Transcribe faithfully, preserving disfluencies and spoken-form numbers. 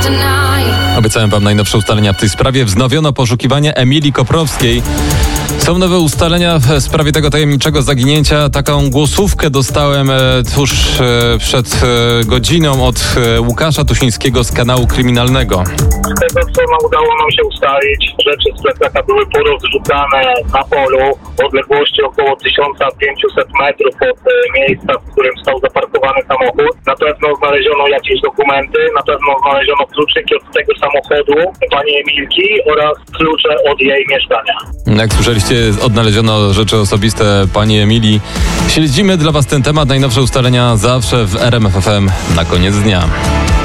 Obiecałem wam najnowsze ustalenia w tej sprawie. Wznowiono poszukiwanie Emilii Koprowskiej. Są nowe ustalenia w sprawie tego tajemniczego zaginięcia. Taką głosówkę dostałem e, tuż e, przed e, godziną od e, Łukasza Tusińskiego z kanału kryminalnego. Z tego, co no, udało nam się ustalić, rzeczy z plecaka były porozrzucane na polu w odległości około tysiąc pięćset metrów od e, miejsca, w którym stał zaparkowany samochód. Na pewno znaleziono jakieś dokumenty, na pewno znaleziono kluczyki od tego samochodu pani Emilki oraz klucze od jej mieszkania. Jak słyszeliście, odnaleziono rzeczy osobiste pani Emilii. Śledzimy dla was ten temat. Najnowsze ustalenia zawsze w R M F F M na koniec dnia.